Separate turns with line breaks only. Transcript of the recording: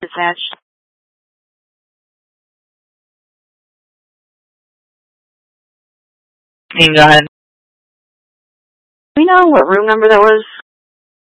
Dispatch.
You can go ahead.
Do we know what room number that was?